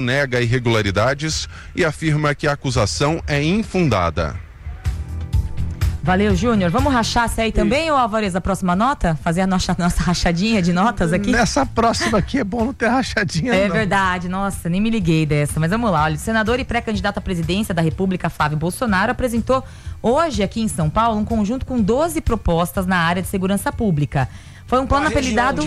nega irregularidades e afirma que a acusação é infundada. Valeu, Júnior. Vamos rachar essa aí também, ou Alvarez, a próxima nota? Fazer a nossa rachadinha de notas aqui? Nessa próxima aqui é bom não ter rachadinha, É não. verdade, nossa, nem me liguei dessa. Mas vamos lá, olha, o senador e pré-candidato à presidência da República, Flávio Bolsonaro, apresentou hoje aqui em São Paulo um conjunto com 12 propostas na área de segurança pública. Foi um plano apelidado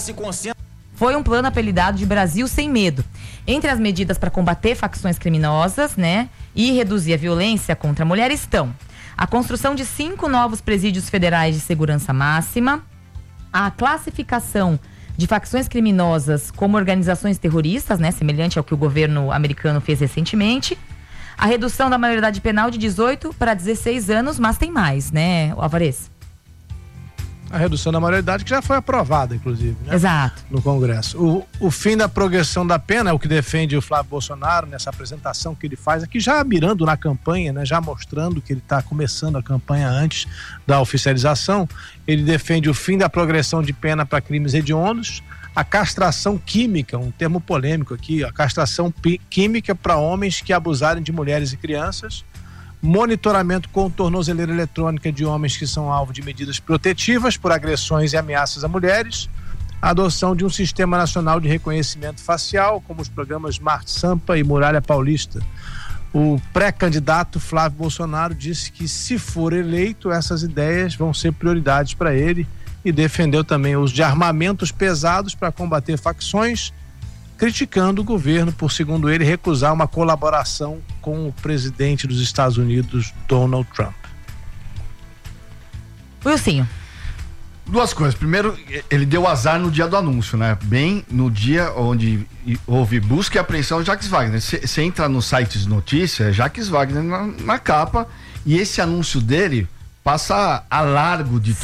de Brasil Sem Medo. Entre as medidas para combater facções criminosas, né, e reduzir a violência contra a mulher estão a construção de 5 novos presídios federais de segurança máxima, a classificação de facções criminosas como organizações terroristas, né, semelhante ao que o governo americano fez recentemente, a redução da maioridade penal de 18 para 16 anos, mas tem mais, né, Alvarez? A redução da maioridade que já foi aprovada, inclusive, né? Exato. No Congresso. O fim da progressão da pena é o que defende o Flávio Bolsonaro nessa apresentação que ele faz aqui, já mirando na campanha, né? Já mostrando que ele está começando a campanha antes da oficialização. Ele defende o fim da progressão de pena para crimes hediondos, a castração química, um termo polêmico aqui, a castração química para homens que abusarem de mulheres e crianças, monitoramento com tornozeleira eletrônica de homens que são alvo de medidas protetivas por agressões e ameaças a mulheres, a adoção de um sistema nacional de reconhecimento facial, como os programas Smart Sampa e Muralha Paulista. O pré-candidato Flávio Bolsonaro disse que, se for eleito, essas ideias vão ser prioridades para ele e defendeu também o uso de armamentos pesados para combater facções, criticando o governo por, segundo ele, recusar uma colaboração com o presidente dos Estados Unidos, Donald Trump. Wilsinho. Duas coisas. Primeiro, ele deu azar no dia do anúncio, né? Bem no dia onde houve busca e apreensão de Jacques Wagner. Você entra no site de notícia, Jacques Wagner na capa, e esse anúncio dele passa a largo de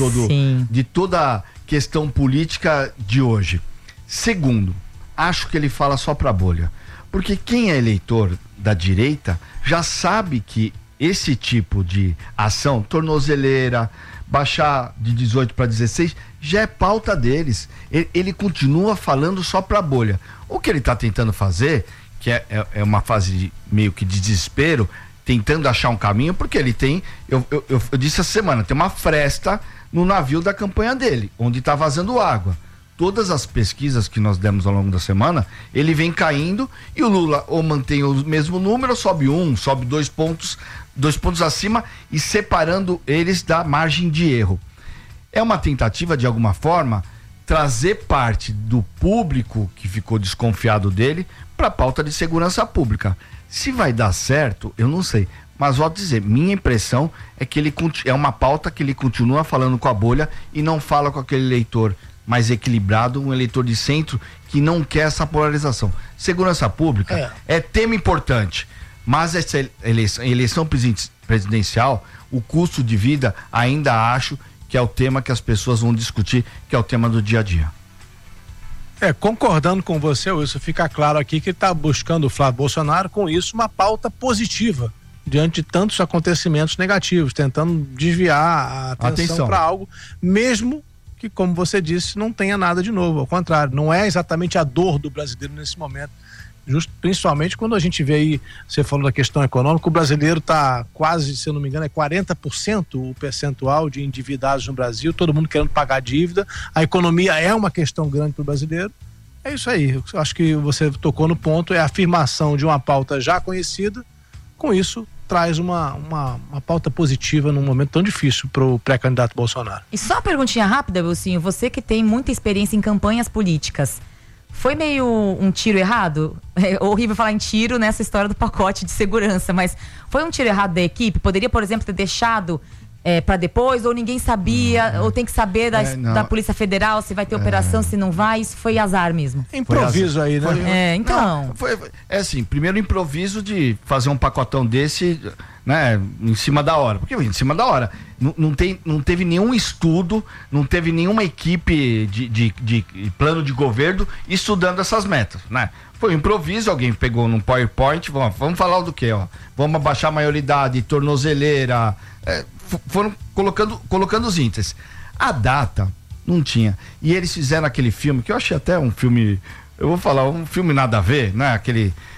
toda a questão política de hoje. Segundo, acho que ele fala só pra bolha, porque quem é eleitor da direita já sabe que esse tipo de ação, tornozeleira, baixar de 18 para 16, já é pauta deles. Ele continua falando só pra bolha. O que ele tá tentando fazer, que é uma fase meio que de desespero, tentando achar um caminho, porque ele tem, eu disse essa semana, tem uma fresta no navio da campanha dele, onde tá vazando água. Todas as pesquisas que nós demos ao longo da semana, ele vem caindo e o Lula ou mantém o mesmo número, sobe 2 pontos acima e separando eles da margem de erro. É uma tentativa, de alguma forma, trazer parte do público que ficou desconfiado dele para a pauta de segurança pública. Se vai dar certo, eu não sei. Mas volto a dizer, minha impressão é que ele é uma pauta que ele continua falando com a bolha e não fala com aquele eleitor mais equilibrado, um eleitor de centro que não quer essa polarização. Segurança pública é tema importante, mas essa eleição presidencial, o custo de vida, ainda acho que é o tema que as pessoas vão discutir, que é o tema do dia a dia. Concordando com você, Wilson, fica claro aqui que ele está buscando, o Flávio Bolsonaro, com isso, uma pauta positiva diante de tantos acontecimentos negativos, tentando desviar a atenção para algo, mesmo que, como você disse, não tenha nada de novo, ao contrário, não é exatamente a dor do brasileiro nesse momento, principalmente quando a gente vê aí, você falou da questão econômica, o brasileiro está quase, se eu não me engano, é 40% o percentual de endividados no Brasil, todo mundo querendo pagar a dívida, a economia é uma questão grande para o brasileiro, é isso aí, eu acho que você tocou no ponto, é a afirmação de uma pauta já conhecida, com isso traz uma pauta positiva num momento tão difícil para o pré-candidato Bolsonaro. E só uma perguntinha rápida, Wilson, você que tem muita experiência em campanhas políticas, foi meio um tiro errado? É horrível falar em tiro nessa história do pacote de segurança, mas foi um tiro errado da equipe? Poderia, por exemplo, ter deixado para depois, ou ninguém sabia, ou tem que saber da Polícia Federal se vai ter operação, se não vai? Isso foi azar mesmo. Improviso aí, né? Então. É assim, primeiro improviso de fazer um pacotão desse, né, em cima da hora. Porque em cima da hora não teve nenhum estudo, não teve nenhuma equipe de plano de governo estudando essas metas, né? Foi um improviso, alguém pegou num PowerPoint, vamos falar do quê, ó? Vamos abaixar a maioridade, tornozeleira, foram colocando os índices. A data não tinha. E eles fizeram aquele filme, que eu achei até um filme, eu vou falar, um filme nada a ver, né?